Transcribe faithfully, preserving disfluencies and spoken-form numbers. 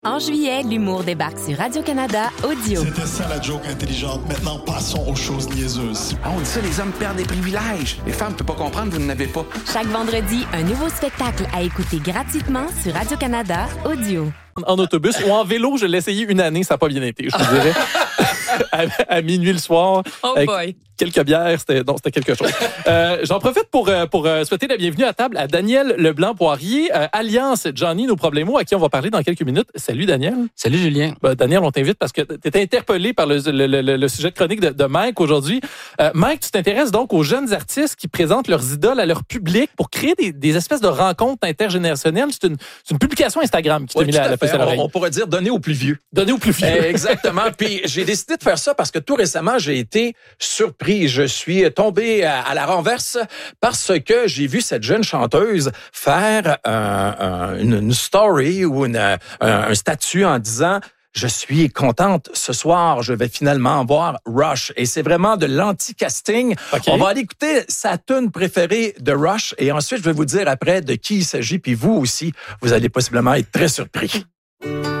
En juillet, l'humour débarque sur Radio-Canada Audio. C'était ça la joke intelligente. Maintenant, passons aux choses niaiseuses. Ah, on dit ça, les hommes perdent des privilèges. Les femmes ne peuvent pas comprendre, vous n'en avez pas. Chaque vendredi, un nouveau spectacle à écouter gratuitement sur Radio-Canada Audio. En autobus ou en vélo, je l'ai essayé une année, ça n'a pas bien été, je vous dirais. à, à minuit le soir. Oh avec boy. Quelques bières, c'était, non, c'était quelque chose. Euh, j'en profite pour, pour souhaiter la bienvenue à table à Daniel Leblanc-Poirier, euh, Alliance Johnny Nos Problemos, à qui on va parler dans quelques minutes. Salut, Daniel. Salut, Julien. Ben, Daniel, on t'invite parce que tu étais interpellé par le, le, le, le sujet de chronique de, de Mike aujourd'hui. Euh, Mike, tu t'intéresses donc aux jeunes artistes qui présentent leurs idoles à leur public pour créer des, des espèces de rencontres intergénérationnelles. C'est une, c'est une publication Instagram qui t'a Oui, mis la, la puce à l'oreille. On, on pourrait dire donner aux plus vieux. Donner aux plus vieux. Eh, exactement. Puis j'ai décidé de faire ça parce que tout récemment, j'ai été surpris. Je suis tombé à, à la renverse parce que j'ai vu cette jeune chanteuse faire un, un, une, une story ou une, un, un statut en disant « Je suis contente, ce soir, je vais finalement voir Rush ». Et c'est vraiment de l'anti-casting. Okay. On va aller écouter sa tune préférée de Rush et ensuite, je vais vous dire après de qui il s'agit. Puis vous aussi, vous allez possiblement être très surpris.